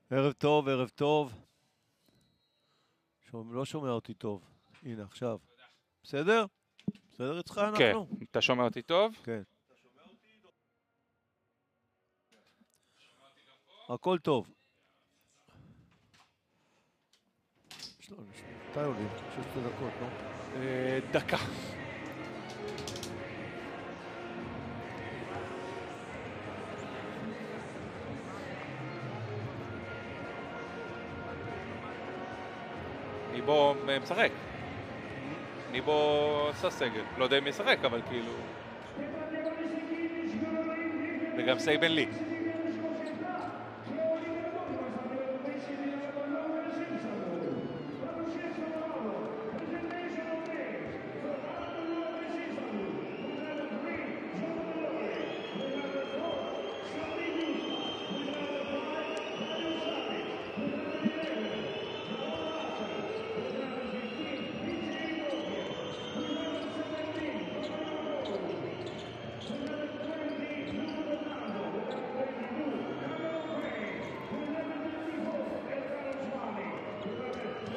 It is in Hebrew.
ערב טוב, ערב טוב. לא שומע אותי טוב. הנה, עכשיו. בסדר? בסדר איתך אנחנו? כן, אתה שומע אותי טוב? כן. הכל טוב. מתי עולים? 16 דקות, לא? דקה. ניבו משחק. ניבו עשה סגל. לא יודע אם ישחק, אבל כאילו... וגם סייבן לי.